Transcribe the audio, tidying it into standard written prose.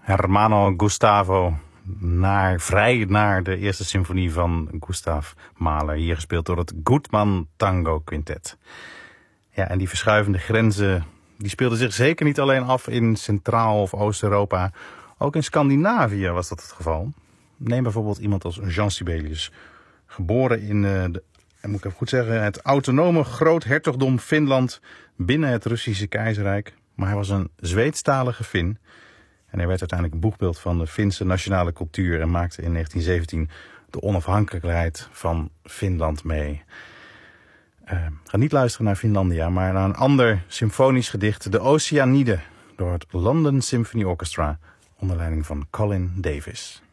Hermano Gustavo vrij naar de eerste symfonie van Gustav Mahler. Hier gespeeld door het Gutmann Tango Quintet. Ja, en die verschuivende grenzen die speelden zich zeker niet alleen af in Centraal- of Oost-Europa. Ook in Scandinavië was dat het geval. Neem bijvoorbeeld iemand als Jean Sibelius. Geboren in moet ik even goed zeggen, het autonome groothertogdom Finland binnen het Russische keizerrijk. Maar hij was een Zweedstalige Fin. En hij werd uiteindelijk boegbeeld van de Finse nationale cultuur en maakte in 1917 de onafhankelijkheid van Finland mee. Ga niet luisteren naar Finlandia, maar naar een ander symfonisch gedicht, de Oceanide, door het London Symphony Orchestra onder leiding van Colin Davis.